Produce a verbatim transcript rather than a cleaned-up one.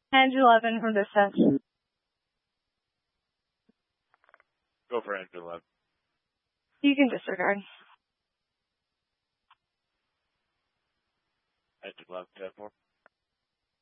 And eleven from this set. Go for engine eleven. You can disregard. Engine eleven, ten four.